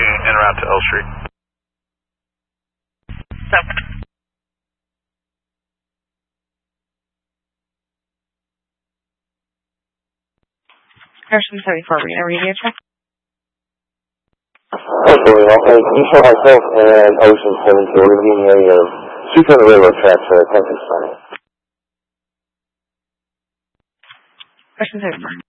en route to L Street. Harrison 74, radio check. Absolutely. Hey, can you show myself and Ocean 72? We're going to be in the area of Street on the railroad tracks at Texas Center. Harrison 74.